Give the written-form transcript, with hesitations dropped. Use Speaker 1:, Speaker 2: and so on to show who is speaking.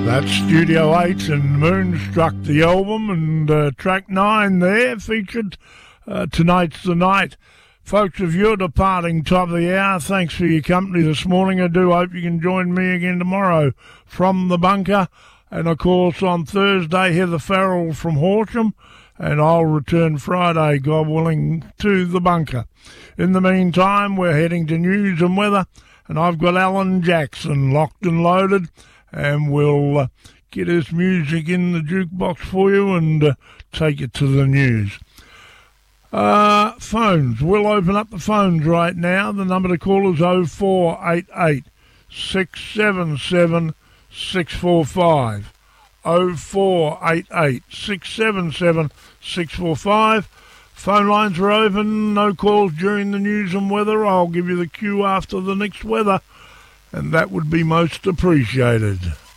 Speaker 1: That's Studio 8 and Moonstruck, the album, and track 9 there featured Tonight's the Night. Folks, if you're departing top of the hour, thanks for your company this morning. I do hope you can join me again tomorrow from the bunker. And, of course, on Thursday, Heather Farrell from Horsham, and I'll return Friday, God willing, to the bunker. In the meantime, we're heading to news and weather, and I've got Alan Jackson locked and loaded, and we'll get his music in the jukebox for you and take it to the news. Phones. We'll open up the phones right now. The number to call is 0488 677 645. 0488 677 645. Phone lines are open. No calls during the news and weather. I'll give you the cue after the next weather, and that would be most appreciated.